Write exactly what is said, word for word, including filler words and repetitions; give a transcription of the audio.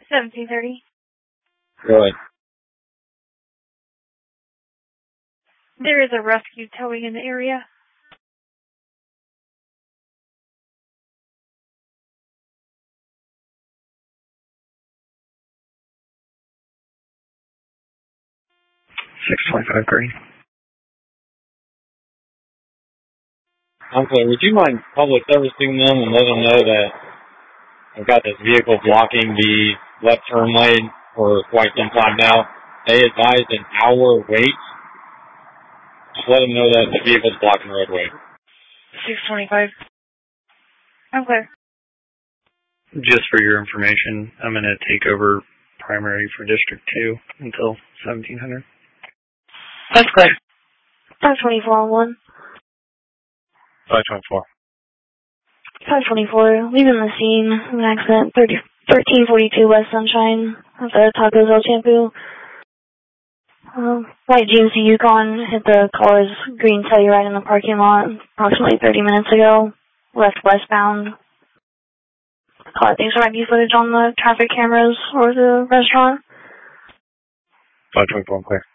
seventeen thirty. Go ahead. There is a rescue towing in the area. six twenty-five green. Okay, would you mind public servicing them and let them know that I've got this vehicle blocking the left turn lane for quite some time now? They advised an hour wait. Just let them know that the vehicle's blocking the roadway. six twenty-five. Okay. Just for your information, I'm going to take over primary for District two until seventeen hundred. That's clear. five twenty-four on one. five twenty-four. five twenty-four, leaving the scene of an accident, thirteen forty-two West Sunshine, at the Tacos El Shampoo. Um, white G M C Yukon hit the car's green Telluride in the parking lot approximately thirty minutes ago, left westbound. I think there might be footage on the traffic cameras or the restaurant. five twenty-four, clear.